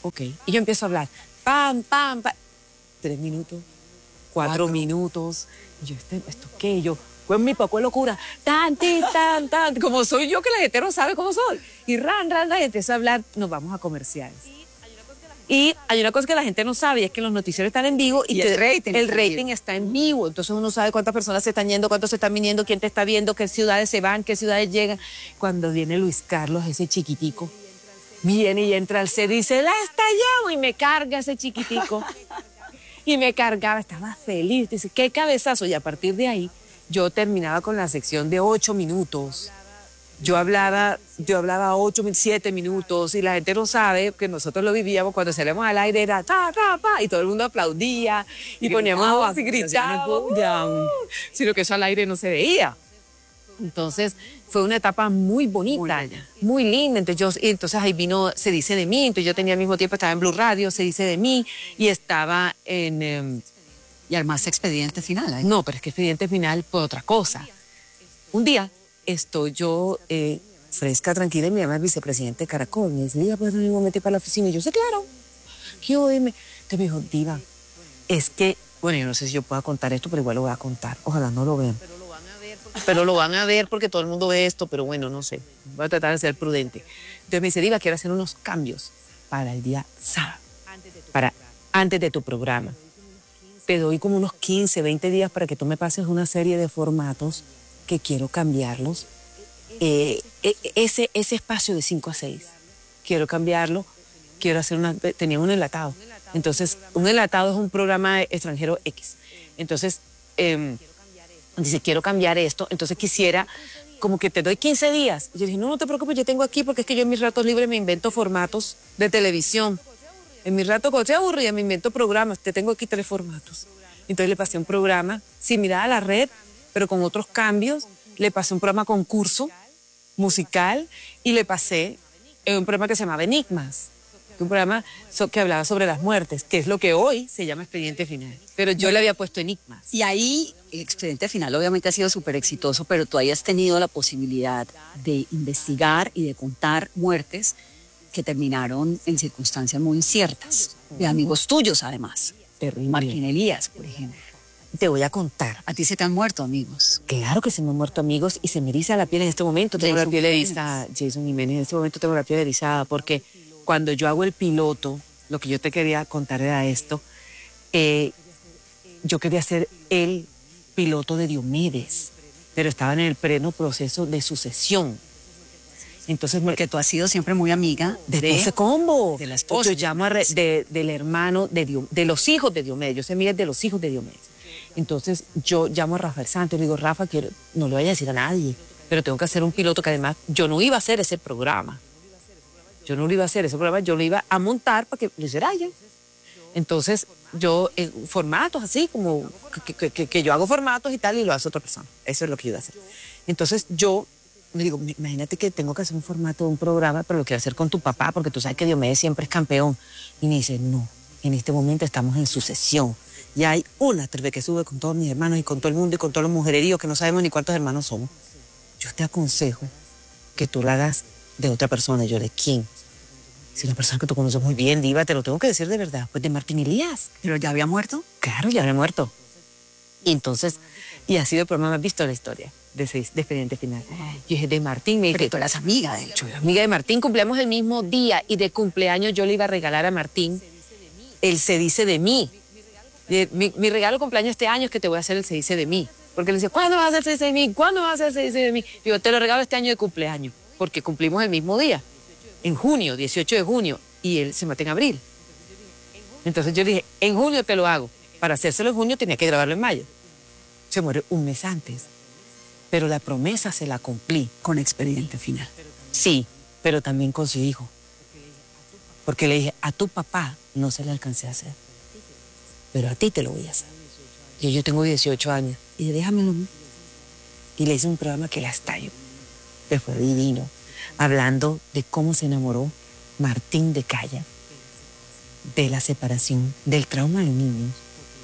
ok. Y yo empiezo a hablar, pam, pam, pam. 3 minutos, 4 minutos. Y yo, ¿esto qué? Y yo, pues mi poco de locura, tan, como soy yo que la gente no sabe cómo soy. Y ran, y empiezo a hablar, nos vamos a comerciales. Y hay una cosa que la gente no sabe, y es que los noticieros están en vivo y el rating está en vivo. Entonces uno sabe cuántas personas se están yendo, cuántos se están viniendo, quién te está viendo, qué ciudades se van, qué ciudades llegan. Cuando viene Luis Carlos, ese chiquitico, viene y entra al set y dice, la estallamos, y me carga ese chiquitico. Y me cargaba, estaba feliz, dice, qué cabezazo. Y a partir de ahí, yo terminaba con la sección de 8 minutos. Yo hablaba 8, 7 minutos, y la gente no sabe que nosotros lo vivíamos cuando salíamos al aire, era ta, y todo el mundo aplaudía, y poníamos y gritábamos, sino que eso al aire no se veía. Entonces, fue una etapa muy bonita, muy linda. Entonces ahí vino Se dice de mí. Entonces yo tenía al mismo tiempo, estaba en Blue Radio, Se dice de mí, y estaba en... y además Expediente Final. ¿Eh? No, pero es que Expediente Final fue otra cosa. Un día estoy yo fresca, tranquila, y me llama el vicepresidente de Caracol. Me dice, Diva, ¿puedes venir un momento para la oficina? Y yo, sí, claro. Entonces me dijo, Diva, es que, bueno, yo no sé si yo pueda contar esto, pero igual lo voy a contar. Ojalá no lo vean. Pero lo van a ver porque todo el mundo ve esto, pero bueno, no sé. Voy a tratar de ser prudente. Entonces me dice, Diva, quiero hacer unos cambios para el día sábado, para antes de tu programa. Te doy como unos 15, 20 días para que tú me pases una serie de formatos que quiero cambiarlos. Ese espacio de 5 a 6, quiero cambiarlo. Quiero hacer tenía un enlatado. Entonces, un enlatado es un programa extranjero X. Entonces, dice, quiero cambiar esto, entonces quisiera, como que te doy 15 días. Y yo dije, no te preocupes, yo tengo aquí, porque es que yo en mis ratos libres me invento formatos de televisión. En mis ratos, cuando estoy aburrida, me invento programas. Te tengo aquí 3 formatos. Entonces le pasé un programa similar a La Red, pero con otros cambios. Le pasé un programa concurso musical y le pasé un programa que se llamaba Enigmas. Un programa que hablaba sobre las muertes, que es lo que hoy se llama Expediente Final. Pero yo le había puesto Enigmas. Y ahí, Expediente Final obviamente ha sido súper exitoso, pero tú hayas tenido la posibilidad de investigar y de contar muertes que terminaron en circunstancias muy inciertas, de amigos tuyos además. Terrible. Martín Elías, por ejemplo. Te voy a contar. ¿A ti se te han muerto amigos? Claro que se me han muerto amigos y se me eriza la piel en este momento. Tengo la piel erizada. Jason Jiménez, en este momento tengo la piel erizada porque cuando yo hago el piloto, lo que yo te quería contar era esto, yo quería hacer el piloto de Diomedes, pero estaba en el pleno proceso de sucesión. Entonces, porque tú has sido siempre muy amiga de ese combo. De la esposa. Yo llamo del hermano de los hijos de Diomedes. Yo soy amiga de los hijos de Diomedes. Entonces yo llamo a Rafael Santos y le digo, Rafa, no le vaya a decir a nadie, pero tengo que hacer un piloto que además yo no iba a hacer ese programa. Yo no lo iba a hacer ese programa, yo lo iba a montar para que lo hiciera ella. Entonces yo, formatos así, como que yo hago formatos y tal, y lo hace otra persona. Eso es lo que yo iba a hacer. Entonces yo le digo, imagínate que tengo que hacer un formato de un programa, pero lo quiero hacer con tu papá, porque tú sabes que Diomedes siempre es campeón. Y me dice, no, en este momento estamos en sucesión. Y hay una TV que sube con todos mis hermanos y con todo el mundo y con todos los mujereríos que no sabemos ni cuántos hermanos somos. Yo te aconsejo que tú la hagas de otra persona. Y yo, ¿de quién? Si una persona que tú conoces muy bien, Diva, te lo tengo que decir de verdad. Pues de Martín Elías. ¿Pero ya había muerto? Claro, ya había muerto. Y entonces, y ha sido el programa más visto de la historia de Expediente Final. Yo dije, de Martín. Me dije, pero tú eras amiga de él. Yo era amiga de Martín, cumpleaños el mismo día y de cumpleaños yo le iba a regalar a Martín el Se dice de mí. Mi regalo de cumpleaños este año es que te voy a hacer el Se dice de mí. Porque le decía, ¿cuándo vas a hacer el Se dice de mí? ¿Cuándo vas a hacer el Se dice de mí? Digo, te lo regalo este año de cumpleaños, porque cumplimos el mismo día, en junio, 18 de junio, y él se mata en abril. Entonces yo dije, en junio te lo hago. Para hacérselo en junio tenía que grabarlo en mayo. Se muere un mes antes. Pero la promesa se la cumplí. Con Expediente Final. Sí, pero también con su hijo. Porque le dije, a tu papá no se le alcancé a hacer, pero a ti te lo voy a hacer. Y yo tengo 18 años. Y dije, déjamelo. Y le hice un programa que la estalló. Que fue divino. Hablando de cómo se enamoró Martín de Calla, de la separación, del trauma de los niños.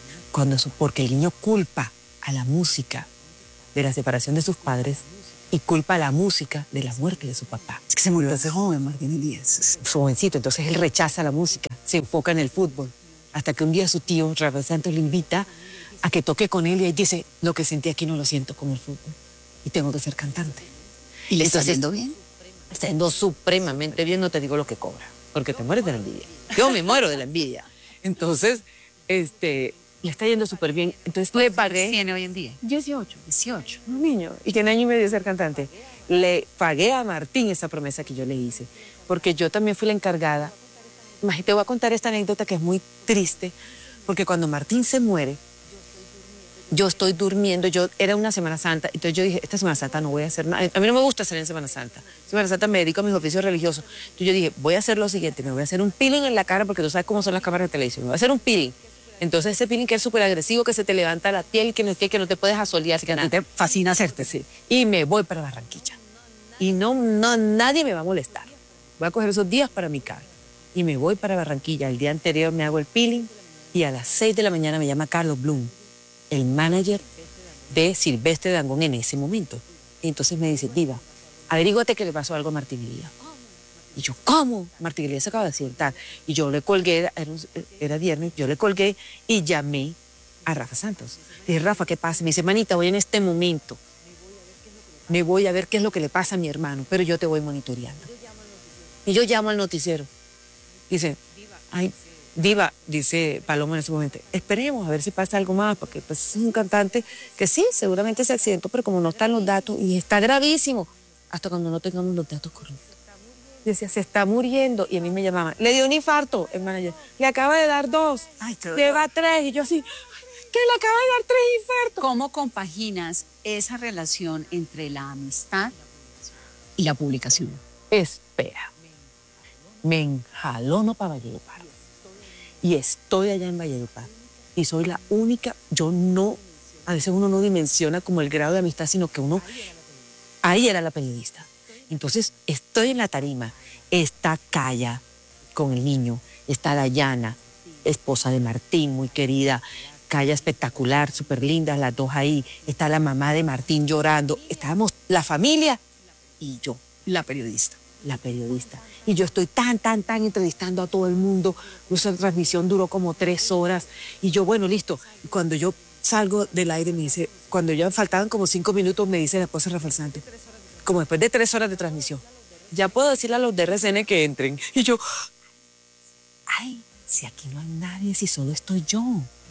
Porque el niño culpa a la música de la separación de sus padres y culpa a la música de la muerte de su papá. Es que se murió hace joven, Martín Elías. Jovencito, entonces él rechaza la música. se enfoca en el fútbol. Hasta que un día su tío, Rafael Santos, le invita a que toque con él y él dice, lo que sentí aquí no lo siento como el fútbol y tengo que ser cantante. ¿Y le está yendo bien? Está yendo supremamente bien, no te digo lo que cobra, porque te mueres de la envidia. Yo me muero de la envidia. Entonces, le está yendo súper bien. Entonces le pagué. ¿Tiene hoy en día? 18. Un niño. Y tiene año y medio de ser cantante. Le pagué a Martín esa promesa que yo le hice, porque yo también fui la encargada. Imagínate, te voy a contar esta anécdota que es muy triste, porque cuando Martín se muere, yo estoy durmiendo, era una Semana Santa, entonces yo dije, esta Semana Santa no voy a hacer nada. A mí no me gusta hacer en Semana Santa. Semana Santa me dedico a mis oficios religiosos. Entonces yo dije, voy a hacer lo siguiente, me voy a hacer un peeling en la cara, porque tú sabes cómo son las cámaras de televisión. Me voy a hacer un peeling. Entonces ese peeling que es súper agresivo, que se te levanta la piel, que no te puedes asolear. Que a ti te fascina hacerte. Sí. Y me voy para Barranquilla. Y nadie me va a molestar. Voy a coger esos días para mi cara. Y me voy para Barranquilla. El día anterior me hago el peeling y a las 6 de la mañana me llama Carlos Bloom, el manager de Silvestre Dangond en ese momento. Y entonces me dice, Diva, averíguate que le pasó algo a Martín Elías. Y yo, ¿cómo? Martín Elías se acaba de accidentar. Y yo le colgué, era viernes, yo le colgué y llamé a Rafa Santos. Dije, Rafa, ¿qué pasa? Me dice, manita, voy en este momento. Me voy a ver qué es lo que le pasa a mi hermano, pero yo te voy monitoreando. Y yo llamo al noticiero. Dice, ay, Diva, dice Paloma en ese momento, esperemos a ver si pasa algo más, porque pues, es un cantante que sí, seguramente se accidentó, pero como no están los datos, y está gravísimo, hasta cuando no tengamos los datos correctos. Decía, se está muriendo, y a mí me llamaban, le dio un infarto, el manager, le acaba de dar 2, lleva 3, y yo así, que le acaba de dar 3 infartos. ¿Cómo compaginas esa relación entre la amistad y la publicación? Espera, me enjalono para Valledupar. Y estoy allá en Valledupar. Y soy la única, a veces uno no dimensiona como el grado de amistad, sino que ahí era la periodista. Entonces estoy en la tarima, está Calla con el niño, está Dayana, esposa de Martín, muy querida, Calla espectacular, súper linda, las dos ahí, está la mamá de Martín llorando, estábamos la familia y yo, La periodista. Y yo estoy tan entrevistando a todo el mundo. Esa transmisión duró como 3 horas. Y yo, bueno, listo. Y cuando yo salgo del aire, me dice, cuando ya faltaban como 5 minutos, me dice la esposa de Rafael Santos, como después de 3 horas de transmisión, ya puedo decirle a los de RCN que entren. Y yo, ay, si aquí no hay nadie, si solo estoy yo.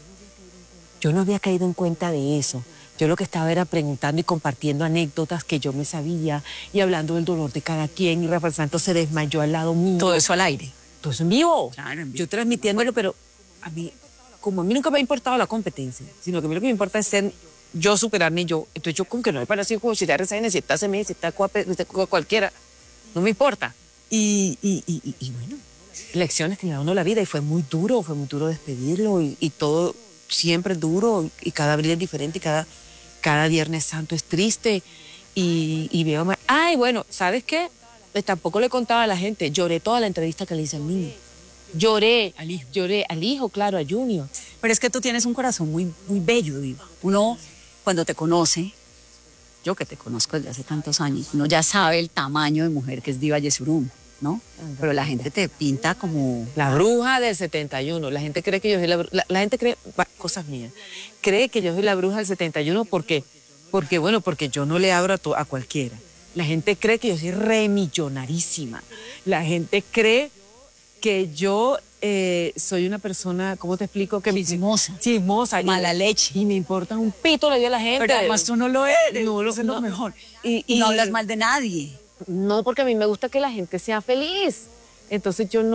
Yo no había caído en cuenta de eso. Yo lo que estaba era preguntando y compartiendo anécdotas que yo me sabía y hablando del dolor de cada quien. Y Rafael Santos se desmayó al lado mío. Todo eso al aire. Todo eso en vivo. Claro, en vivo. Yo transmitiéndolo, pero como a mí nunca me ha importado la competencia, sino que a mí lo que me importa es ser yo, superarme yo. Entonces yo como que no me parece como si está RCN, si está CMS, si está cualquiera. No me importa. Y bueno, lecciones que me da uno la vida y fue muy duro despedirlo y todo siempre es duro y cada abril es diferente y cada Viernes Santo es triste y veo más. Ay, bueno, ¿sabes qué? Tampoco le contaba a la gente, lloré toda la entrevista que le hice al niño. Lloré al hijo, claro, a Junior. Pero es que tú tienes un corazón muy, muy bello, Diva. Uno, cuando te conoce, yo que te conozco desde hace tantos años, uno ya sabe el tamaño de mujer que es Diva Yesurum, ¿no? Pero la gente te pinta como la bruja del 71. La gente cree que yo soy la gente cree, cosas mías, cree que yo soy la bruja del 71 porque yo no le abro a cualquiera. La gente cree que yo soy remillonarísima. La gente cree que yo soy una persona, ¿cómo te explico? Chismosa. mala leche. Y me importa un pito le dio a la gente. Pero además tú no lo eres. No, eso es lo no. mejor. Y no hablas mal de nadie. No, porque a mí me gusta que la gente sea feliz. Entonces yo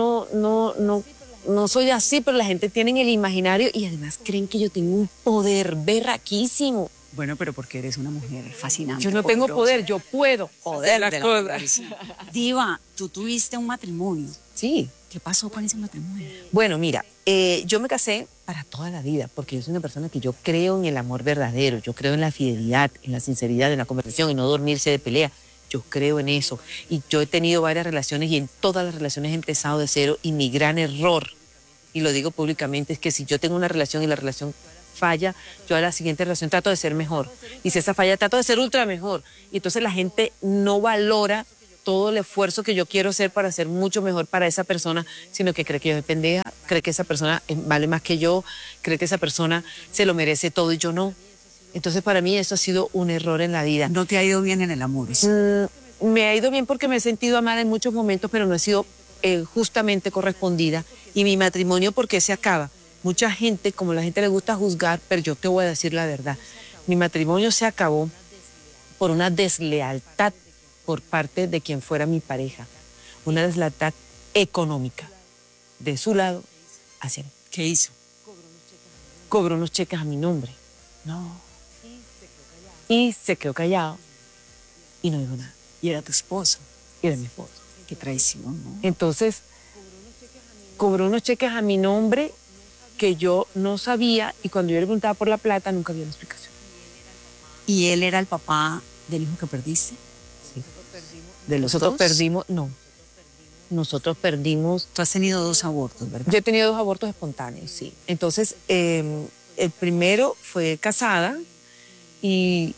no soy así, pero la gente tiene el imaginario y además creen que yo tengo un poder berraquísimo. Bueno, pero porque eres una mujer fascinante. Yo no tengo poder, yo puedo. Poder de la mujer. Diva, tú tuviste un matrimonio. Sí. ¿Qué pasó con ese matrimonio? Bueno, mira, yo me casé para toda la vida, porque yo soy una persona que yo creo en el amor verdadero, yo creo en la fidelidad, en la sinceridad, en la conversación, en no dormirse de pelea. Yo creo en eso. Y yo he tenido varias relaciones y en todas las relaciones he empezado de cero y mi gran error, y lo digo públicamente, es que si yo tengo una relación y la relación falla, yo a la siguiente relación trato de ser mejor. Y si esa falla, trato de ser ultra mejor. Y entonces la gente no valora todo el esfuerzo que yo quiero hacer para ser mucho mejor para esa persona, sino que cree que yo soy pendeja, cree que esa persona vale más que yo, cree que esa persona se lo merece todo y yo no. Entonces para mí eso ha sido un error en la vida. ¿No te ha ido bien en el amor? Me ha ido bien porque me he sentido amada en muchos momentos, pero no he sido justamente correspondida. Y mi matrimonio, ¿por qué se acaba? Mucha gente, como a la gente le gusta juzgar, pero yo te voy a decir la verdad. Mi matrimonio se acabó por una deslealtad por parte de quien fuera mi pareja. Una deslealtad económica de su lado hacia mí. ¿Qué hizo? Cobró unos cheques a mi nombre. No. Y se quedó callado y no dijo nada. Y era tu esposo. Y era mi esposo. Qué traición, ¿no? Entonces, cobró unos cheques a mi nombre que yo no sabía y cuando yo le preguntaba por la plata nunca había una explicación. ¿Y él era el papá del hijo que perdiste? Sí. ¿De los Nosotros dos? perdimos, no. Nosotros perdimos. Tú has tenido 2 abortos, ¿verdad? Yo he tenido 2 abortos espontáneos, sí. Entonces, el primero fue casada y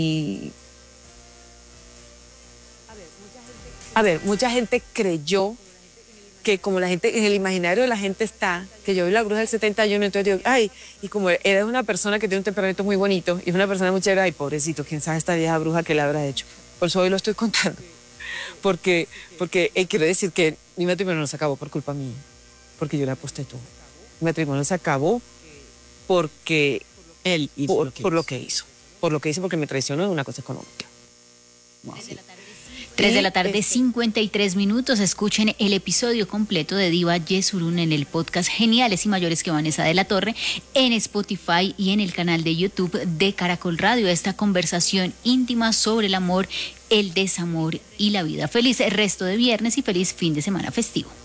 a ver, mucha gente creyó que como la gente, en el imaginario de la gente está, que yo vi la bruja del 71, entonces digo, ay, y como eres una persona que tiene un temperamento muy bonito y es una persona muy chévere, ay, pobrecito, quién sabe esta vieja bruja que le habrá hecho. Por eso hoy lo estoy contando. Porque quiero decir que mi matrimonio no se acabó por culpa mía, porque yo le aposté todo. Mi matrimonio se acabó porque Él y por lo que hizo. Por lo que hizo, porque me traicionó en una cosa económica. Wow. Sí. 3 de la tarde, 53 minutos. Escuchen el episodio completo de Diva Yesurún en el podcast Geniales y Mayores que Vanessa de la Torre, en Spotify y en el canal de YouTube de Caracol Radio. Esta conversación íntima sobre el amor, el desamor y la vida. Feliz resto de viernes y feliz fin de semana festivo.